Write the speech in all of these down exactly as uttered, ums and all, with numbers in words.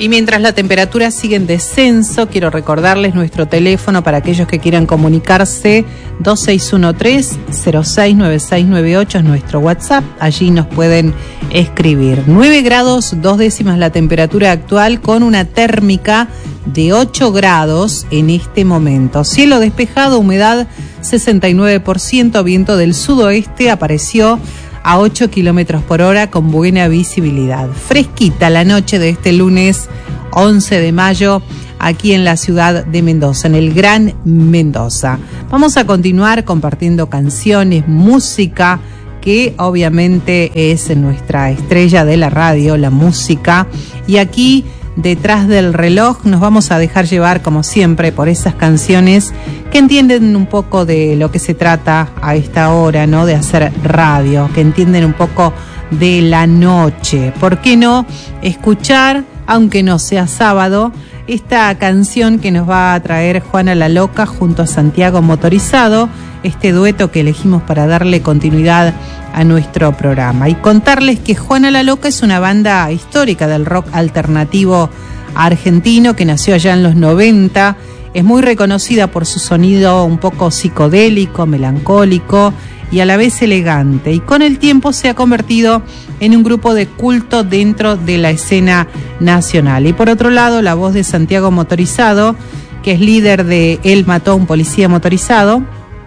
Y mientras la temperatura sigue en descenso, quiero recordarles nuestro teléfono para aquellos que quieran comunicarse. Dos seis uno tres, cero seis nueve seis nueve ocho es nuestro WhatsApp. Allí nos pueden escribir. nueve grados, dos décimas la temperatura actual, con una térmica de ocho grados en este momento. Cielo despejado, humedad sesenta y nueve por ciento, viento del sudoeste apareció a ocho kilómetros por hora con buena visibilidad. Fresquita la noche de este lunes once de mayo aquí en la ciudad de Mendoza, en el Gran Mendoza. Vamos a continuar compartiendo canciones, música, que obviamente es nuestra estrella de la radio, la música. Y aquí, detrás del reloj, nos vamos a dejar llevar, como siempre, por esas canciones que entienden un poco de lo que se trata a esta hora, ¿no? De hacer radio, que entienden un poco de la noche. ¿Por qué no escuchar, aunque no sea sábado, esta canción que nos va a traer Juana la Loca junto a Santiago Motorizado, este dueto que elegimos para darle continuidad a nuestro programa? Y contarles que Juana la Loca es una banda histórica del rock alternativo argentino que nació allá en los noventa. Es muy reconocida por su sonido un poco psicodélico, melancólico y a la vez elegante. Y con el tiempo se ha convertido en un grupo de culto dentro de la escena nacional. Y por otro lado, la voz de Santiago Motorizado, que es líder de Él mató a un policía motorizado,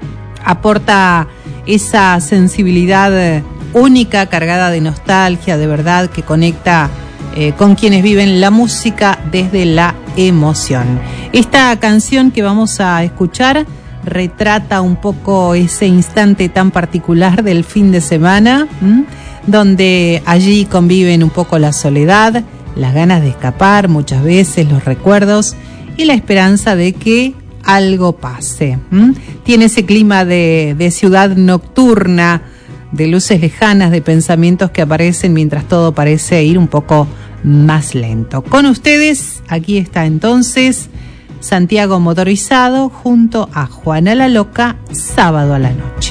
aporta esa sensibilidad única, cargada de nostalgia, de verdad, que conecta eh, con quienes viven la música desde la emoción. Esta canción que vamos a escuchar retrata un poco ese instante tan particular del fin de semana, ¿m? donde allí conviven un poco la soledad, las ganas de escapar, muchas veces los recuerdos y la esperanza de que algo pase. ¿Mm? Tiene ese clima de, de ciudad nocturna, de luces lejanas, de pensamientos que aparecen mientras todo parece ir un poco más lento. Con ustedes, aquí está entonces Santiago Motorizado junto a Juana la Loca, Sábado a la Noche.